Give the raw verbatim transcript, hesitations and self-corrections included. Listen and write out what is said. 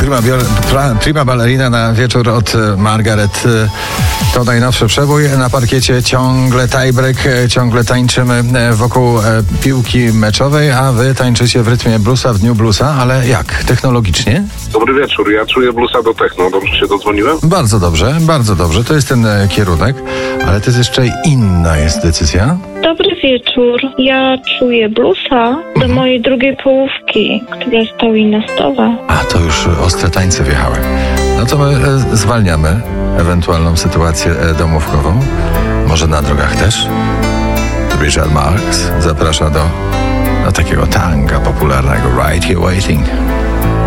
prima, pra, prima ballerina na wieczór od Margaret. To najnowszy przebój na parkiecie. Ciągle tiebreak, ciągle tańczymy wokół piłki meczowej, a wy tańczycie w rytmie bluesa w dniu bluesa, ale jak? Technologicznie? Dobry wieczór, ja czuję bluesa do techno. Dobrze się dodzwoniłem? Bardzo dobrze, bardzo dobrze. To jest ten kierunek, ale to jest jeszcze inna jest decyzja. Dobry wieczór. Ja czuję bluesa do Mhm. mojej drugiej połówki, która stoi na stole. A, to już ostre tańce wjechały. No to my e, zwalniamy ewentualną sytuację e, domówkową. Może na drogach też. Richard Marx zaprasza do, do takiego tanga popularnego Right Here Waiting.